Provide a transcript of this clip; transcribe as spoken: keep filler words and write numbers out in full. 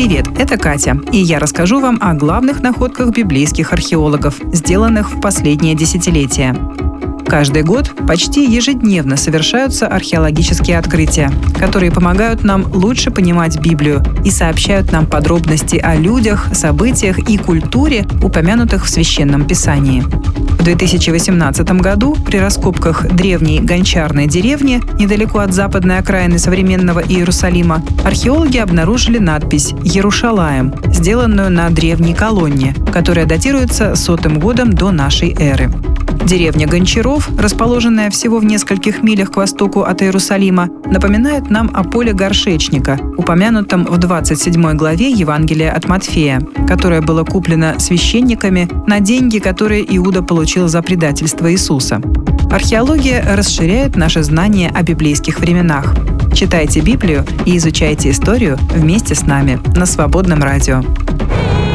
Привет, это Катя, и я расскажу вам о главных находках библейских археологов, сделанных в последнее десятилетие. Каждый год почти ежедневно совершаются археологические открытия, которые помогают нам лучше понимать Библию и сообщают нам подробности о людях, событиях и культуре, упомянутых в Священном Писании. В две тысячи восемнадцатом году при раскопках древней гончарной деревни недалеко от западной окраины современного Иерусалима археологи обнаружили надпись «Ярушалаем», сделанную на древней колонне, которая датируется сотым годом до нашей эры. Деревня Гончаров, расположенная всего в нескольких милях к востоку от Иерусалима, напоминает нам о поле горшечника, упомянутом в двадцать седьмой главе Евангелия от Матфея, которое было куплено священниками на деньги, которые Иуда получил за предательство Иисуса. Археология расширяет наше знание о библейских временах. Читайте Библию и изучайте историю вместе с нами на Свободном радио.